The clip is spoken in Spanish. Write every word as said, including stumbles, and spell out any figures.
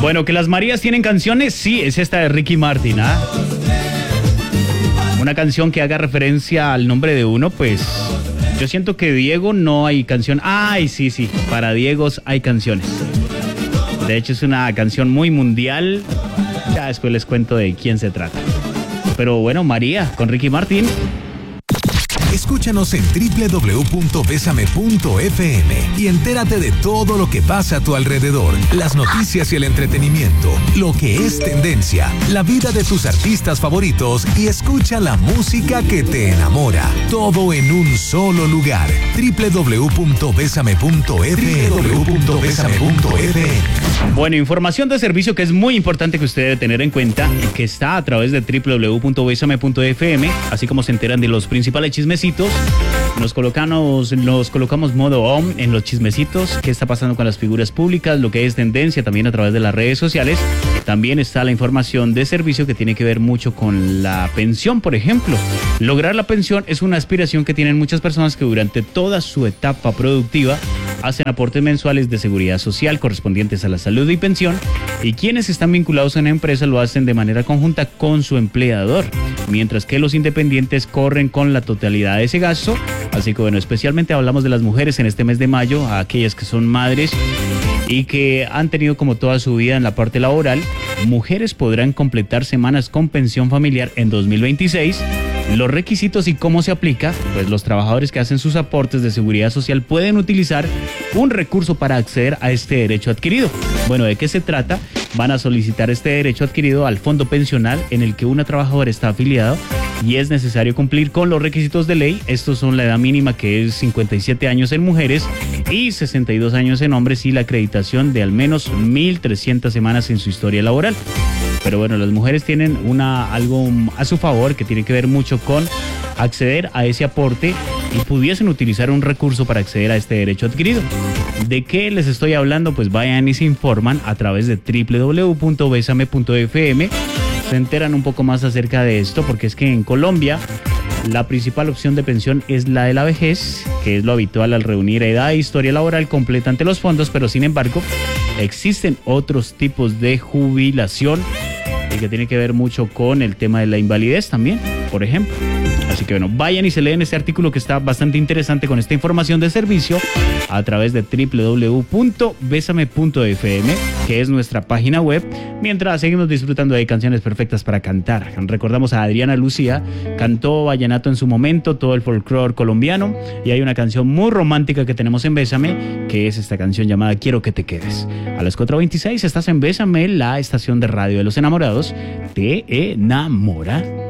Bueno, que las Marías tienen canciones, sí, es esta de Ricky Martin, ¿ah? Una canción que haga referencia al nombre de uno, pues yo siento que Diego no hay canción. Ay, sí, sí, para Diegos hay canciones. De hecho es una canción muy mundial. Ya después les cuento de quién se trata. Pero bueno, María con Ricky Martin. Escúchanos en doble u doble u doble u punto besame punto efe eme y entérate de todo lo que pasa a tu alrededor, las noticias y el entretenimiento, lo que es tendencia, la vida de tus artistas favoritos y escucha la música que te enamora. Todo en un solo lugar. doble u doble u doble u punto besame punto efe eme. doble u doble u doble u punto besame punto efe eme. Bueno, información de servicio que es muy importante que usted debe tener en cuenta, que está a través de doble u doble u doble u punto besame punto efe eme, así como se enteran de los principales chismecitos. Nos colocamos, nos colocamos modo on en los chismecitos, qué está pasando con las figuras públicas, lo que es tendencia también a través de las redes sociales. También está la información de servicio que tiene que ver mucho con la pensión, por ejemplo. Lograr la pensión es una aspiración que tienen muchas personas que durante toda su etapa productiva hacen aportes mensuales de seguridad social correspondientes a la salud y pensión, y quienes están vinculados a una empresa lo hacen de manera conjunta con su empleador, mientras que los independientes corren con la totalidad de ese gasto. Así que bueno, especialmente hablamos de las mujeres en este mes de mayo, a aquellas que son madres y que han tenido como toda su vida en la parte laboral. Mujeres podrán completar semanas con pensión familiar en dos mil veintiséis. Los requisitos y cómo se aplica, pues los trabajadores que hacen sus aportes de seguridad social pueden utilizar un recurso para acceder a este derecho adquirido. Bueno, ¿de qué se trata? Van a solicitar este derecho adquirido al fondo pensional en el que una trabajadora está afiliada y es necesario cumplir con los requisitos de ley. Estos son la edad mínima, que es cincuenta y siete años en mujeres y sesenta y dos años en hombres, y la acreditación de al menos mil trescientas semanas en su historia laboral. Pero bueno, las mujeres tienen una algo a su favor que tiene que ver mucho con acceder a ese aporte y pudiesen utilizar un recurso para acceder a este derecho adquirido. ¿De qué les estoy hablando? Pues vayan y se informan a través de doble u doble u doble u punto besame punto efe eme. Se enteran un poco más acerca de esto, porque es que en Colombia la principal opción de pensión es la de la vejez, que es lo habitual al reunir edad e historia laboral completa ante los fondos, pero sin embargo existen otros tipos de jubilación y que tiene que ver mucho con el tema de la invalidez también, por ejemplo. Así que bueno, vayan y se leen este artículo que está bastante interesante con esta información de servicio a través de doble u doble u doble u punto besame punto efe eme, que es nuestra página web, mientras seguimos disfrutando de canciones perfectas para cantar. Recordamos a Adriana Lucía, cantó vallenato en su momento, todo el folclore colombiano, y hay una canción muy romántica que tenemos en Bésame, que es esta canción llamada Quiero que te quedes. A las cuatro veintiséis estás en Bésame, la estación de radio de los enamorados. Te enamora.